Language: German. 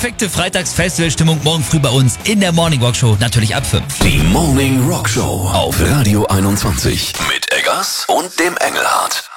perfekte Freitags-Festival-Stimmung morgen früh bei uns in der Morning Rock Show, natürlich ab 5. Die Morning Rock Show auf Radio 21 mit Eggers und dem Engelhardt.